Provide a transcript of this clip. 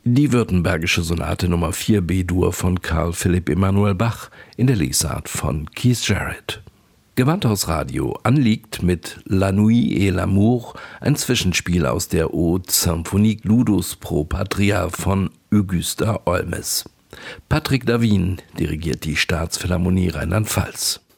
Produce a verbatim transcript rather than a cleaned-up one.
Die Württembergische Sonate Nummer vier B-Dur von Carl Philipp Emanuel Bach in der Lesart von Keith Jarrett. Gewandhausradio anliegt mit La Nuit et l'amour, ein Zwischenspiel aus der Ode Symphonique Ludus pro Patria von Augusta Olmes. Patrick Davin dirigiert die Staatsphilharmonie Rheinland-Pfalz.